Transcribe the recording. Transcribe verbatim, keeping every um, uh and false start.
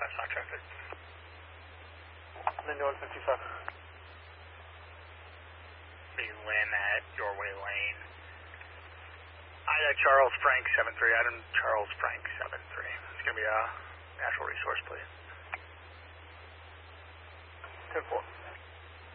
fifty-five, stock traffic. Linda one fifty-five. Be Lynn at Doorway Lane. Ida Charles Frank seven three, Adam Charles Frank seven three. It's going to be a natural resource, please. ten four.